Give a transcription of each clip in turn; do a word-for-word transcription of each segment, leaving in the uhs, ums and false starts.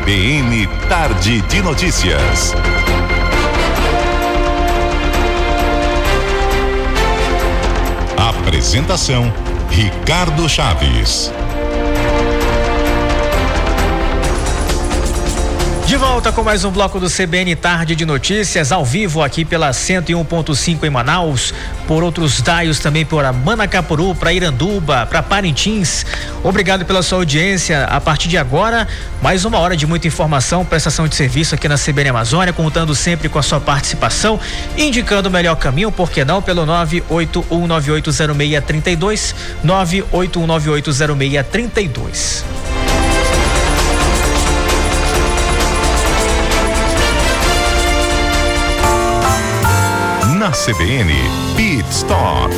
B N Tarde de Notícias. Apresentação: Ricardo Chaves. De volta com mais um bloco do C B N Tarde de Notícias, ao vivo aqui pela cento e um ponto cinco em Manaus, por outros daios também por Manacapuru, para Iranduba, para Parintins. Obrigado pela sua audiência. A partir de agora, mais uma hora de muita informação, prestação de serviço aqui na C B N Amazônia, contando sempre com a sua participação, indicando o melhor caminho, por que não, pelo nove oito um nove oito zero seis três dois, nove oito um nove oito zero seis três dois. Na C B N, Pit Stop.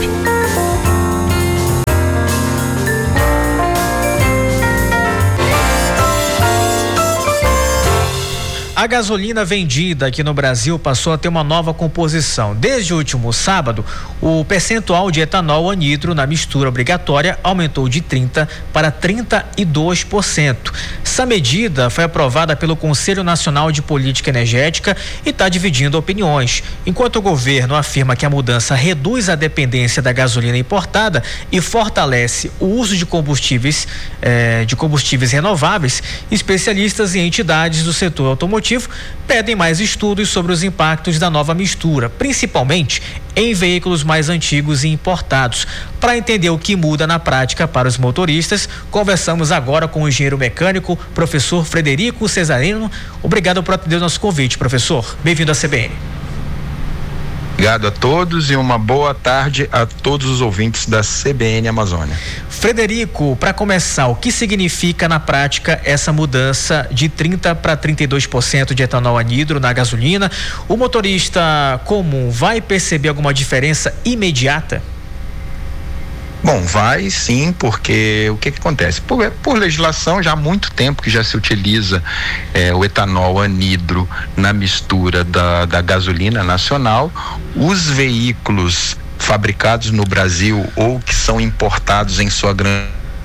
A gasolina vendida aqui no Brasil passou a ter uma nova composição. Desde o último sábado, o percentual de etanol anidro na mistura obrigatória aumentou de trinta por cento para trinta e dois por cento. Essa medida foi aprovada pelo Conselho Nacional de Política Energética e está dividindo opiniões. Enquanto o governo afirma que a mudança reduz a dependência da gasolina importada e fortalece o uso de combustíveis, eh, de combustíveis renováveis, especialistas e entidades do setor automotivo pedem mais estudos sobre os impactos da nova mistura, principalmente em veículos mais antigos e importados. Para entender o que muda na prática para os motoristas, conversamos agora com o engenheiro mecânico, professor Frederico Cesarino. Obrigado por atender o nosso convite, professor. Bem-vindo à C B N. Obrigado a todos e uma boa tarde a todos os ouvintes da C B N Amazônia. Frederico, para começar, o que significa na prática essa mudança de trinta para trinta e dois por cento de etanol anidro na gasolina? O motorista comum vai perceber alguma diferença imediata? Bom, vai sim, porque o que que acontece? Por, por legislação, já há muito tempo que já se utiliza é, o etanol anidro na mistura da, da gasolina nacional. Os veículos fabricados no Brasil ou que são importados em sua grande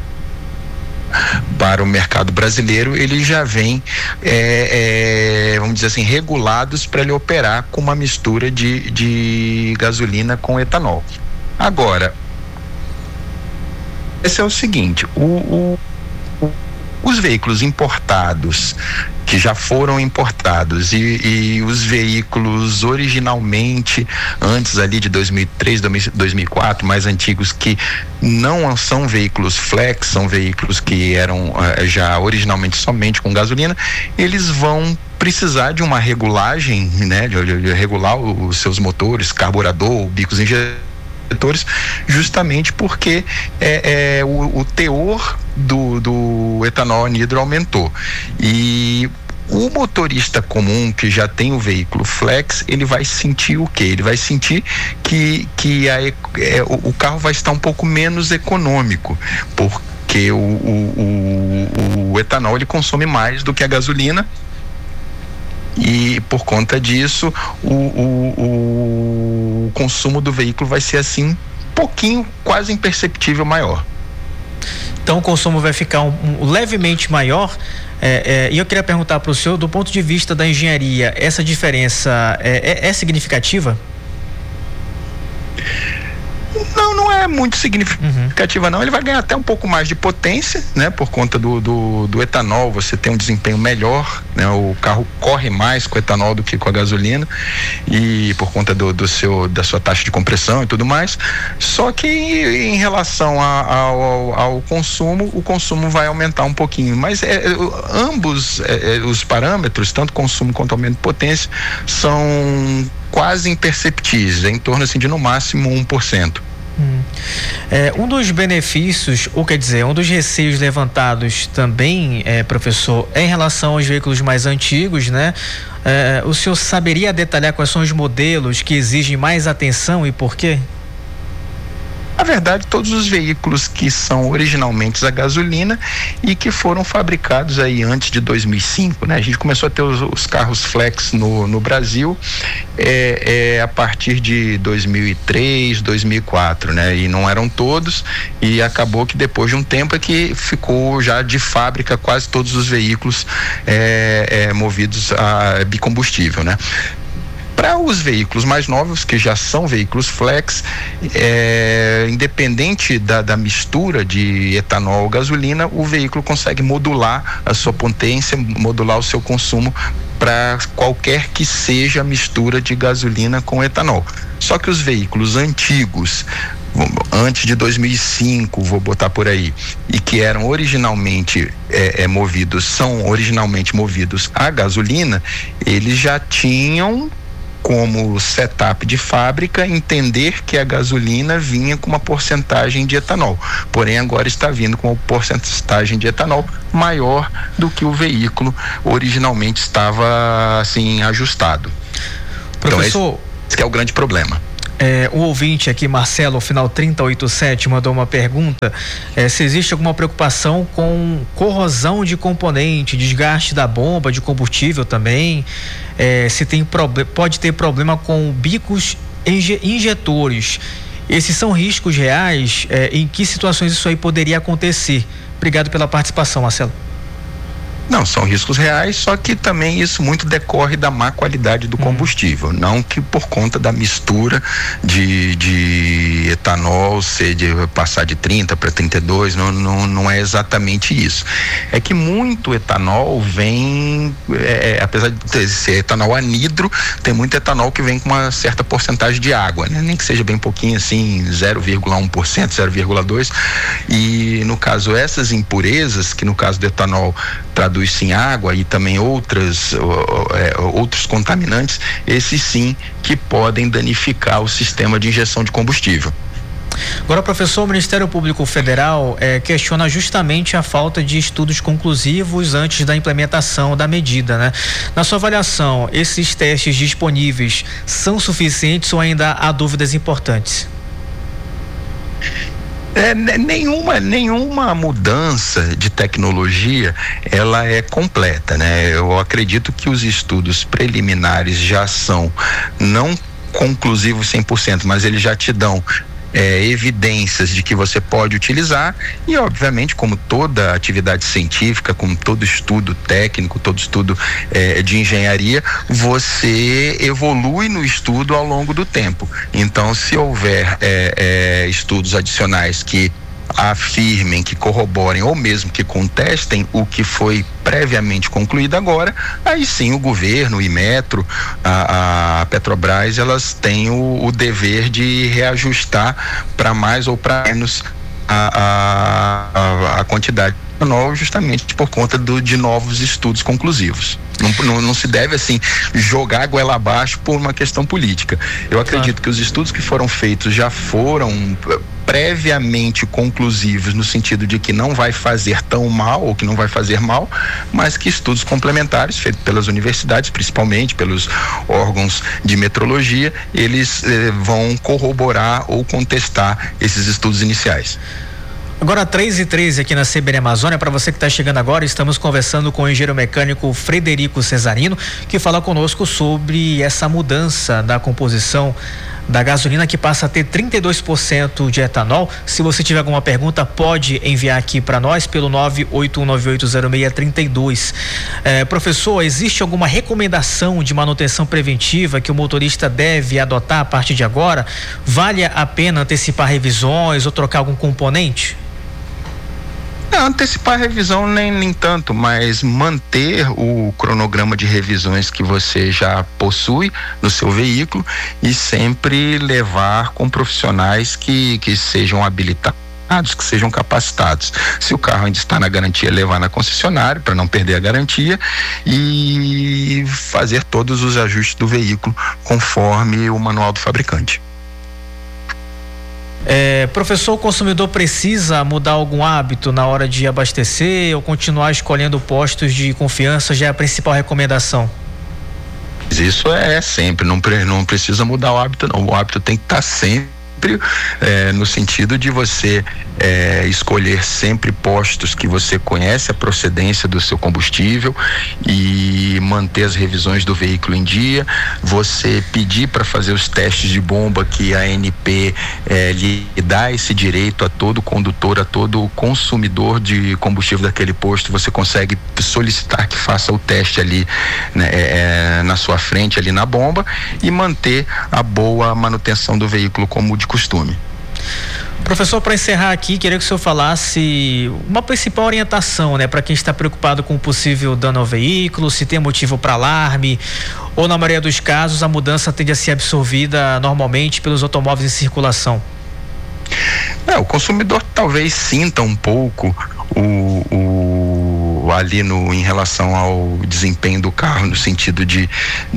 para o mercado brasileiro, ele já vem, é, é, vamos dizer assim, regulados para ele operar com uma mistura de, de gasolina com etanol. Agora, esse é o seguinte, o, o, o, os veículos importados, que já foram importados e, e os veículos originalmente, antes ali de dois mil e três, dois mil e quatro, mais antigos, que não são veículos flex, são veículos que eram uh, já originalmente somente com gasolina, eles vão precisar de uma regulagem, né, de, de regular os seus motores, carburador, bicos injetores, justamente porque é, é, o, o teor do, do etanol anidro aumentou. E o motorista comum que já tem o veículo flex, ele vai sentir o quê? Ele vai sentir que, que a, é, o, o carro vai estar um pouco menos econômico, porque o, o, o, o etanol ele consome mais do que a gasolina. E por conta disso o, o, o consumo do veículo vai ser assim um pouquinho, quase imperceptível maior. Então o consumo vai ficar um, um, levemente maior. É, é, e eu queria perguntar para o senhor, do ponto de vista da engenharia, essa diferença é, é, é significativa? Não, não é muito significativa, uhum. não. Ele vai ganhar até um pouco mais de potência, né? Por conta do, do, do etanol, você tem um desempenho melhor, né? O carro corre mais com o etanol do que com a gasolina, e por conta do, do seu, da sua taxa de compressão e tudo mais. Só que em relação a, a, ao, ao consumo, o consumo vai aumentar um pouquinho. Mas é, ambos é, os parâmetros, tanto consumo quanto aumento de potência, são quase imperceptíveis, em torno assim, de no máximo um por cento. Hum. É, um dos benefícios, ou quer dizer, um dos receios levantados também, é, professor, é em relação aos veículos mais antigos, né? É, o senhor saberia detalhar quais são os modelos que exigem mais atenção e por quê? Na verdade, todos os veículos que são originalmente a gasolina e que foram fabricados aí antes de dois mil e cinco, né? A gente começou a ter os, os carros flex no, no Brasil é, é, a partir de dois mil e três, dois mil e quatro, né? E não eram todos, e acabou que depois de um tempo é que ficou já de fábrica quase todos os veículos é, é, movidos a bicombustível, né? Para os veículos mais novos, que já são veículos flex, é, independente da, da mistura de etanol ou gasolina, o veículo consegue modular a sua potência, modular o seu consumo para qualquer que seja a mistura de gasolina com etanol. Só que os veículos antigos, antes de dois mil e cinco, vou botar por aí, e que eram originalmente é, é, movidos, são originalmente movidos a gasolina, eles já tinham como setup de fábrica entender que a gasolina vinha com uma porcentagem de etanol, porém agora está vindo com uma porcentagem de etanol maior do que o veículo originalmente estava assim ajustado. Professor, então esse que é o grande problema. É, o ouvinte aqui, Marcelo, final trinta e oitenta e sete, mandou uma pergunta, é, se existe alguma preocupação com corrosão de componente, desgaste da bomba de combustível também, é, se tem proble- pode ter problema com bicos inje- injetores. Esses são riscos reais? É, em que situações isso aí poderia acontecer? Obrigado pela participação, Marcelo. Não, são riscos reais, só que também isso muito decorre da má qualidade do combustível, hum. não que por conta da mistura de, de etanol ser de passar de trinta para trinta e dois, não, não, não é exatamente isso. É que muito etanol vem, é, apesar de ter, ser etanol anidro, tem muito etanol que vem com uma certa porcentagem de água, né? Nem que seja bem pouquinho, assim, zero vírgula um por cento, zero vírgula dois por cento, e no caso essas impurezas, que no caso do etanol traduz-se em água e também outras, é, outros contaminantes, esses sim que podem danificar o sistema de injeção de combustível. Agora, professor, o Ministério Público Federal é, questiona justamente a falta de estudos conclusivos antes da implementação da medida, né? Na sua avaliação, esses testes disponíveis são suficientes ou ainda há dúvidas importantes? É, nenhuma, nenhuma mudança de tecnologia ela é completa, né? Eu acredito que os estudos preliminares já são não conclusivos cem por cento, mas eles já te dão É, evidências de que você pode utilizar e, obviamente, como toda atividade científica, como todo estudo técnico, todo estudo é, de engenharia, você evolui no estudo ao longo do tempo. Então, se houver é, é, estudos adicionais que afirmem, que corroborem ou mesmo que contestem o que foi previamente concluído agora, aí sim o governo, o Inmetro, a, a Petrobras, elas têm o, o dever de reajustar para mais ou para menos a, a, a quantidade de etanol, justamente por conta do, de novos estudos conclusivos. Não, não, não se deve assim jogar a goela abaixo por uma questão política. Eu acredito claro. que os estudos que foram feitos já foram previamente conclusivos no sentido de que não vai fazer tão mal ou que não vai fazer mal, mas que estudos complementares feitos pelas universidades, principalmente pelos órgãos de metrologia, eles eh, vão corroborar ou contestar esses estudos iniciais. Agora três e treze aqui na C B N Amazônia, para você que está chegando agora, estamos conversando com o engenheiro mecânico Frederico Cesarino, que fala conosco sobre essa mudança da composição da gasolina, que passa a ter trinta e dois por cento de etanol. Se você tiver alguma pergunta, pode enviar aqui para nós pelo nove oito um nove oito zero seis três dois. É, professor, existe alguma recomendação de manutenção preventiva que o motorista deve adotar a partir de agora? Vale a pena antecipar revisões ou trocar algum componente? Não, antecipar a revisão nem, nem tanto, mas manter o cronograma de revisões que você já possui no seu veículo e sempre levar com profissionais que, que sejam habilitados, que sejam capacitados. Se o carro ainda está na garantia, levar na concessionária para não perder a garantia e fazer todos os ajustes do veículo conforme o manual do fabricante. É, professor, o consumidor precisa mudar algum hábito na hora de abastecer ou continuar escolhendo postos de confiança? Já é a principal recomendação? Isso é sempre, não, não precisa mudar o hábito não, o hábito tem que estar sempre equilíbrio, é, no sentido de você é, escolher sempre postos que você conhece a procedência do seu combustível e manter as revisões do veículo em dia, você pedir para fazer os testes de bomba que a A N P é, lhe dá esse direito a todo condutor, a todo consumidor de combustível daquele posto, você consegue solicitar que faça o teste ali, né, é, na sua frente, ali na bomba, e manter a boa manutenção do veículo como de costume. Professor, para encerrar aqui, queria que o senhor falasse uma principal orientação, né, para quem está preocupado com o possível dano ao veículo, se tem motivo para alarme, ou na maioria dos casos a mudança tende a ser absorvida normalmente pelos automóveis em circulação. É, o consumidor talvez sinta um pouco o, o ali no, em relação ao desempenho do carro, no sentido de,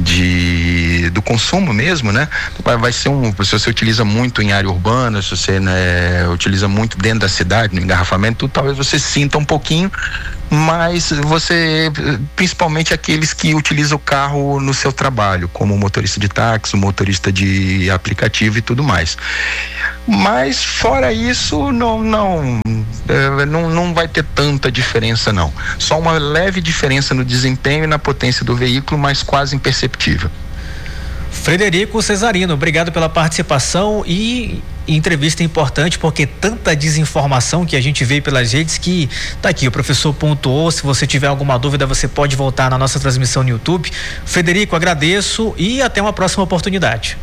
de do consumo mesmo, né? Vai, vai ser um, se você utiliza muito em área urbana, se você, né, utiliza muito dentro da cidade, no engarrafamento, tudo, talvez você sinta um pouquinho, mas você, principalmente aqueles que utilizam o carro no seu trabalho, como o motorista de táxi, o motorista de aplicativo e tudo mais. Mas fora isso, não, não, é, não, não vai ter tanta diferença, não. Só uma leve diferença no desempenho e na potência do veículo, mas quase imperceptível. Frederico Cesarino, obrigado pela participação e entrevista importante, porque tanta desinformação que a gente vê pelas redes que tá aqui, o professor pontuou. Se você tiver alguma dúvida, você pode voltar na nossa transmissão no YouTube. Frederico, agradeço e até uma próxima oportunidade.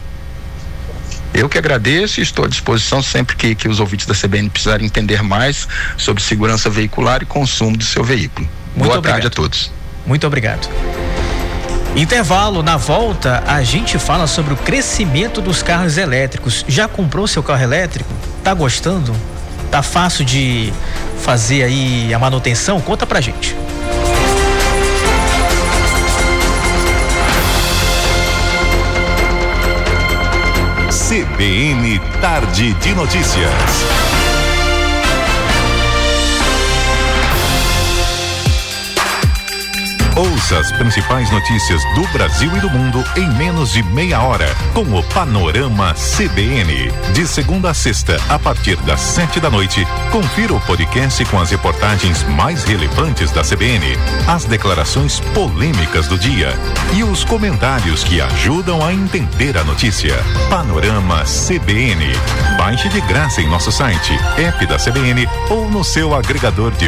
Eu que agradeço e estou à disposição sempre que, que os ouvintes da C B N precisarem entender mais sobre segurança veicular e consumo do seu veículo. Muito Boa obrigado. tarde a todos. Muito obrigado. Intervalo, na volta a gente fala sobre o crescimento dos carros elétricos. Já comprou seu carro elétrico? Tá gostando? Tá fácil de fazer aí a manutenção? Conta pra gente. C B N Tarde de Notícias. Ouça as principais notícias do Brasil e do mundo em menos de meia hora com o Panorama C B N. De segunda a sexta, a partir das sete da noite, confira o podcast com as reportagens mais relevantes da C B N, as declarações polêmicas do dia e os comentários que ajudam a entender a notícia. Panorama C B N. Baixe de graça em nosso site, app da C B N ou no seu agregador de